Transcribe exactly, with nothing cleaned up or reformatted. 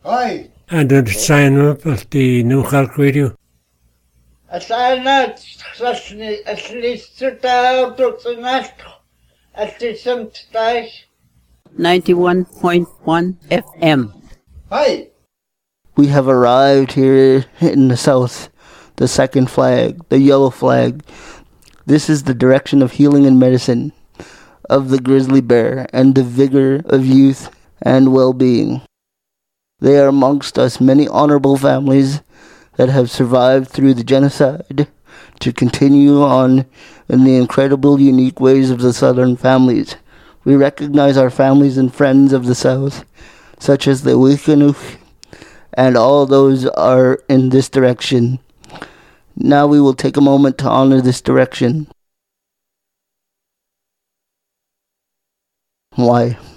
Hi. And the sign up of the New Cork Radio. Asana solicitor doctor assistant dash ninety-one point one F M. Hi. We have arrived here in the south, the second flag, the yellow flag. This is the direction of healing and medicine, of the grizzly bear, and the vigor of youth and well-being. There are amongst us many honorable families that have survived through the genocide to continue on in the incredible, unique ways of the southern families. We recognize our families and friends of the south, such as the Wikinuke, and all those are in this direction. Now we will take a moment to honor this direction. Why?